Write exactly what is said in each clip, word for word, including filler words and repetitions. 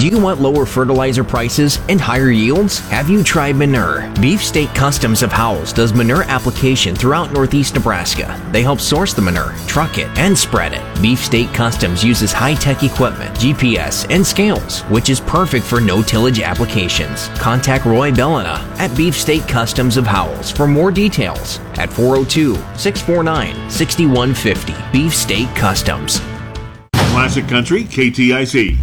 Do you want lower fertilizer prices and higher yields? Have you tried Manure? Beefsteak Customs of Howells does manure application throughout northeast Nebraska. They help source the manure, truck it, and spread it. Beefsteak Customs uses high-tech equipment, G P S, and scales, which is perfect for no-tillage applications. Contact Roy Bellina at Beefsteak Customs of Howells for more details at four oh two, six four nine, six one five oh. Beefsteak Customs. Classic Country, K T I C.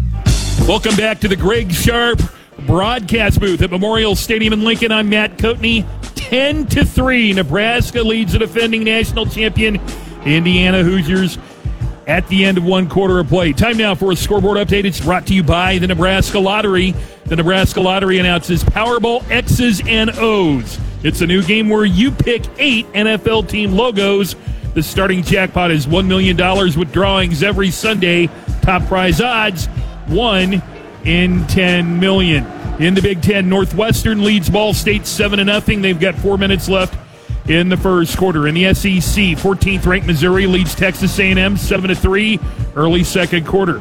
Welcome back to the Greg Sharp broadcast booth at Memorial Stadium in Lincoln. I'm Matt Coatney. ten to three, Nebraska leads the defending national champion Indiana Hoosiers at the end of one quarter of play. Time now for a scoreboard update. It's brought to you by the Nebraska Lottery. The Nebraska Lottery announces Powerball X's and O's. It's a new game where you pick eight N F L team logos. The starting jackpot is one million dollars with drawings every Sunday. Top prize odds, one in ten million. In the Big Ten, Northwestern leads Ball State seven to nothing. They've got four minutes left in the first quarter. In the S E C, fourteenth ranked Missouri leads Texas A and M seven to three, early second quarter.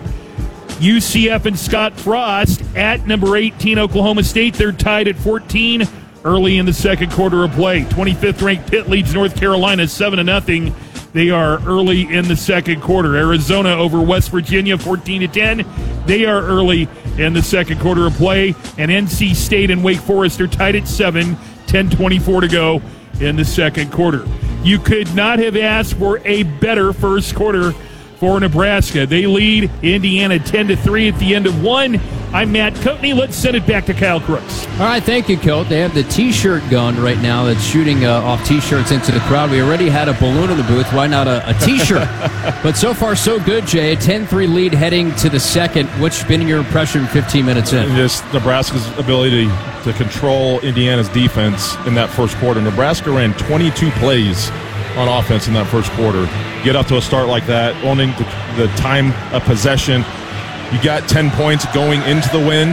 U C F and Scott Frost at number eighteen Oklahoma State. They're tied at fourteen, early in the second quarter of play. twenty-fifth ranked Pitt leads North Carolina seven to nothing. They are early in the second quarter. Arizona over West Virginia fourteen to ten. They are early in the second quarter of play. And N C State and Wake Forest are tied at seven, ten twenty-four to go in the second quarter. You could not have asked for a better first quarter for Nebraska. They lead Indiana ten to three at the end of one. I'm Matt Coatney. Let's send it back to Kyle Crooks. All right, thank you, Coat. They have the T-shirt gun right now that's shooting uh, off T-shirts into the crowd. We already had a balloon in the booth. Why not a, a T-shirt? But so far, so good, Jay. A ten three lead heading to the second. What's been your impression fifteen minutes in? Just Nebraska's ability to control Indiana's defense in that first quarter. Nebraska ran twenty-two plays on offense in that first quarter. Get up to a start like that, owning the, the time of possession. You got ten points going into the wind.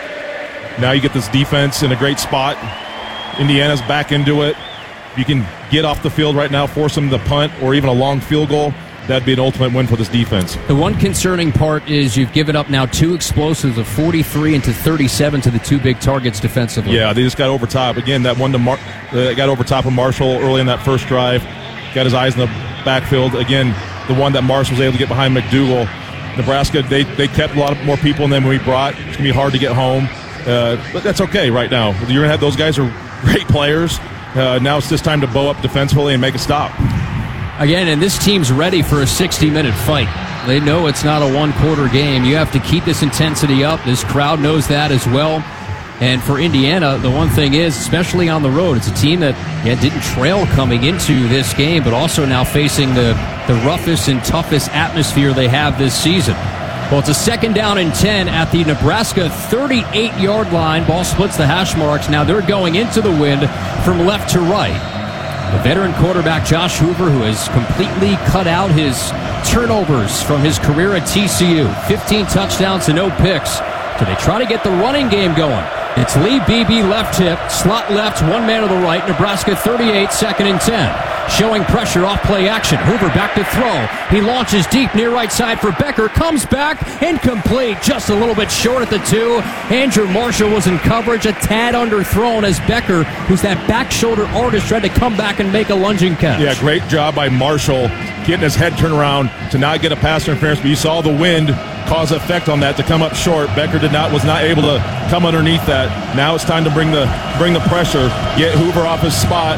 Now you get this defense in a great spot. Indiana's back into it. If you can get off the field right now, force them to punt or even a long field goal, that'd be an ultimate win for this defense. The one concerning part is you've given up now two explosives of forty-three into thirty-seven to the two big targets defensively. Yeah, they just got over top. Again, that one to Mar- uh, got over top of Marshall early in that first drive. Got his eyes in the backfield. Again, the one that Marshall was able to get behind McDougal. Nebraska, they, they kept a lot of more people than we brought. It's going to be hard to get home. Uh, but that's okay right now. You're going to have those guys who are great players. Uh, now it's just time to bow up defensively and make a stop. Again, and this team's ready for a sixty-minute fight. They know it's not a one-quarter game. You have to keep this intensity up. This crowd knows that as well. And for Indiana, the one thing is, especially on the road, it's a team that yeah, didn't trail coming into this game, but also now facing the, the roughest and toughest atmosphere they have this season. Well, it's a second down and ten at the Nebraska thirty-eight-yard line. Ball splits the hash marks. Now they're going into the wind from left to right. The veteran quarterback Josh Hoover, who has completely cut out his turnovers from his career at T C U. fifteen touchdowns and no picks. So they try to get the running game going. It's Lee Beebe left hip, slot left, one man to the right. Nebraska thirty-eight, second and ten. Showing pressure off play action. Hoover back to throw. He launches deep near right side for Becker. Comes back, incomplete, just a little bit short at the two. Andrew Marshall was in coverage, a tad underthrown as Becker, who's that back shoulder artist, tried to come back and make a lunging catch. Yeah, great job by Marshall getting his head turned around to not get a pass interference, but you saw the wind cause effect on that to come up short. Becker did not was not able to come underneath that. Now it's time to bring the bring the pressure, get Hoover off his spot.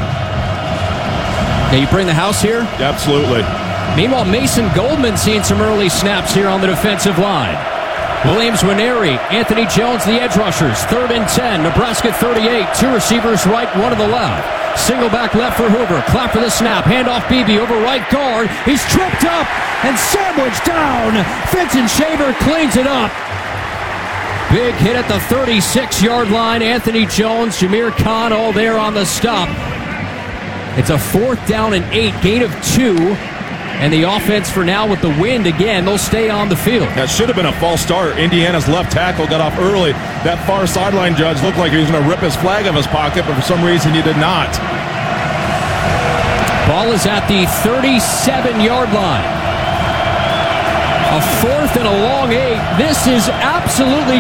Can you bring the house here? Absolutely. Meanwhile, Mason Goldman seeing some early snaps here on the defensive line. Williams Nwaneri, Anthony Jones, the edge rushers. Third and ten, Nebraska thirty-eight. Two receivers right, one to the left. Single back left for Hoover. Clap for the snap. Handoff Beebe over right guard. He's tripped up and sandwiched down. Vincent Shaver cleans it up. Big hit at the thirty-six-yard line. Anthony Jones, Jameer Khan all there on the stop. It's a fourth down and eight, gain of two. And the offense for now with the wind again, they'll stay on the field. That should have been a false start. Indiana's left tackle got off early. That far sideline judge looked like he was going to rip his flag out of his pocket, but for some reason he did not. Ball is at the thirty-seven-yard line. A fourth and a long eight. This is absolutely